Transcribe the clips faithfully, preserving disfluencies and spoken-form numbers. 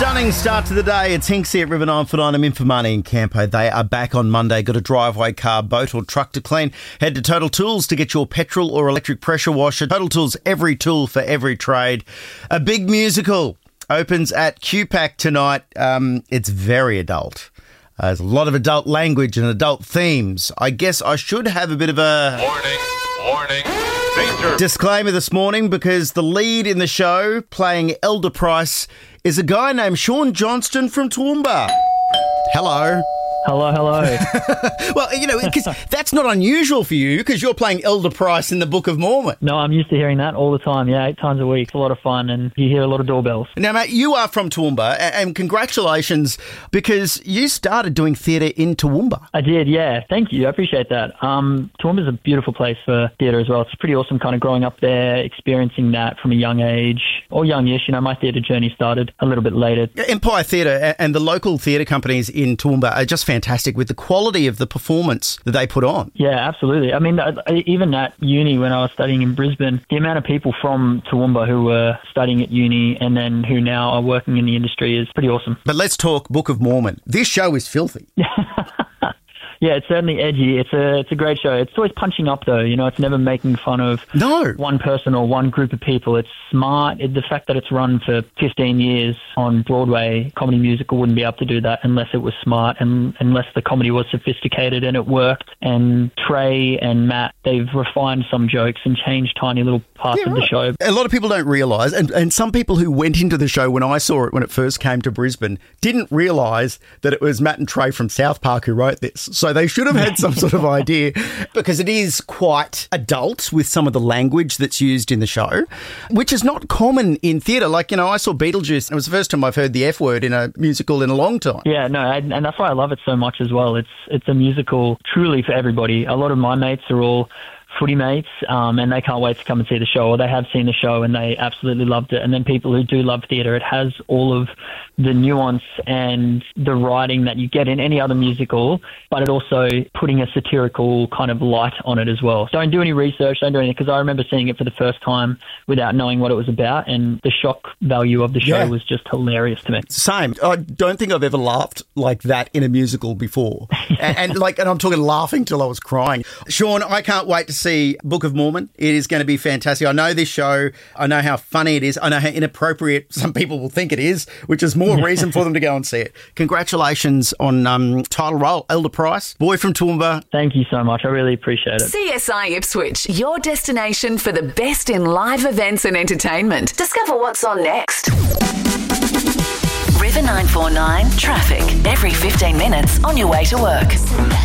Stunning start to the day. It's Hinksy at River nine four nine. I'm in for money in Campo. They are back on Monday. Got a driveway, car, boat or truck to clean? Head to Total Tools to get your petrol or electric pressure washer. Total Tools, every tool for every trade. A big musical opens at Q PAC tonight. Um, it's very adult. Uh, there's a lot of adult language and adult themes. I guess I should have a bit of a... Warning, warning, danger. Disclaimer this morning, because the lead in the show playing Elder Price is a guy named Sean Johnston from Toowoomba. Hello. Hello, hello. Well, you know, because that's not unusual for you, because you're playing Elder Price in the Book of Mormon. No, I'm used to hearing that all the time. Yeah, eight times a week. It's a lot of fun, and you hear a lot of doorbells. Now, mate, you are from Toowoomba, and congratulations, because you started doing theatre in Toowoomba. I did, yeah. Thank you. I appreciate that. Um, Toowoomba's a beautiful place for theatre as well. It's pretty awesome kind of growing up there, experiencing that from a young age, or youngish. You know, my theatre journey started a little bit later. Empire Theatre and the local theatre companies in Toowoomba are just fantastic with the quality of the performance that they put on. Yeah, absolutely. I mean, even at uni when I was studying in Brisbane, the amount of people from Toowoomba who were studying at uni and then who now are working in the industry is pretty awesome. But let's talk Book of Mormon. This show is filthy. Yeah, it's certainly edgy. It's a it's a great show. It's always punching up, though. You know, it's never making fun of no. one person or one group of people. It's smart. It, the fact that it's run for fifteen years on Broadway, comedy musical wouldn't be able to do that unless it was smart and unless the comedy was sophisticated and it worked. And Trey and Matt, they've refined some jokes and changed tiny little parts yeah, of the right. show. A lot of people don't realise, and, and some people who went into the show when I saw it when it first came to Brisbane didn't realise that it was Matt and Trey from South Park who wrote this. So they should have had some sort of idea, because it is quite adult with some of the language that's used in the show, which is not common in theatre. Like, you know, I saw Beetlejuice. It was the first time I've heard the F word in a musical in a long time. Yeah, no, and, and that's why I love it so much as well. It's it's a musical truly for everybody. A lot of my mates are all footy mates, um, and they can't wait to come and see the show, or they have seen the show and they absolutely loved it. And then people who do love theatre, it has all of the nuance and the writing that you get in any other musical, but it also putting a satirical kind of light on it as well. Don't do any research, don't do anything, because I remember seeing it for the first time without knowing what it was about, and the shock value of the show yeah. was just hilarious to me. Same. I don't think I've ever laughed like that in a musical before. yeah. and, and like, and I'm talking laughing till I was crying. Sean, I can't wait to see Book of Mormon. It is going to be fantastic. I know this show. I know how funny it is. I know how inappropriate some people will think it is, which is more reason for them to go and see it. Congratulations on um, title role, Elder Price, boy from Toowoomba. Thank you so much. I really appreciate it. C S I Ipswich, your destination for the best in live events and entertainment. Discover what's on next. River nine four nine traffic. Every fifteen minutes on your way to work.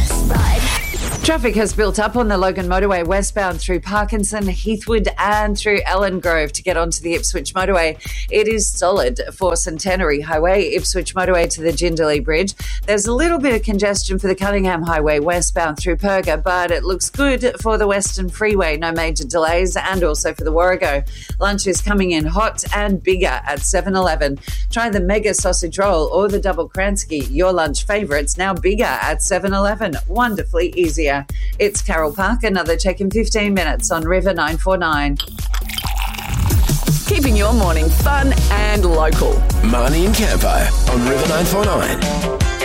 Traffic has built up on the Logan Motorway westbound through Parkinson, Heathwood and through Ellen Grove to get onto the Ipswich Motorway. It is solid for Centenary Highway, Ipswich Motorway to the Jindalee Bridge. There's a little bit of congestion for the Cunningham Highway westbound through Perga, but it looks good for the Western Freeway. No major delays, and also for the Warrego. Lunch is coming in hot and bigger at seven eleven. Try the Mega Sausage Roll or the Double Kransky, your lunch favourites, now bigger at seven eleven. Wonderfully easier. It's Carol Park, another check in fifteen minutes on River nine four nine. Keeping your morning fun and local. Marnie and Campo on River nine four nine.